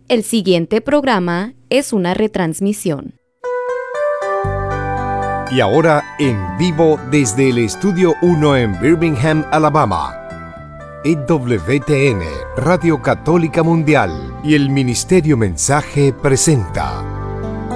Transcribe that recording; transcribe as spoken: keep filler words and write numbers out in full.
El siguiente programa es una retransmisión. Y ahora en vivo desde el Estudio uno en Birmingham, Alabama, E W T N, Radio Católica Mundial y el Ministerio Mensaje presenta